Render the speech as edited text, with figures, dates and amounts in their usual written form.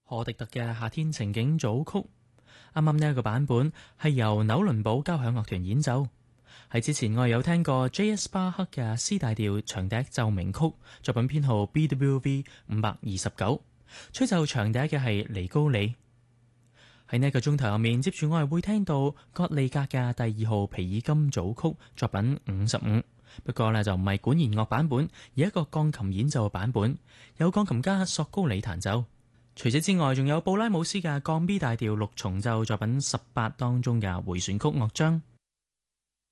荷迪特嘅夏天情景組曲。啱啱呢一個版本係由紐倫堡交響樂團演奏。喺之前我有聽過 J.S. 巴克嘅 C 大調長笛奏鳴曲，作品編號 BWV 529，吹奏長笛嘅係尼高里。喺呢一個鐘頭入面，接住我係會聽到葛利格嘅第二號皮爾金組曲，作品55。不過呢，就唔係管弦樂版本，而一個鋼琴演奏嘅版本，有鋼琴家索高里彈奏。除此之外，仲有布拉姆斯嘅降 B 大調六重奏作品18當中嘅回旋曲樂章。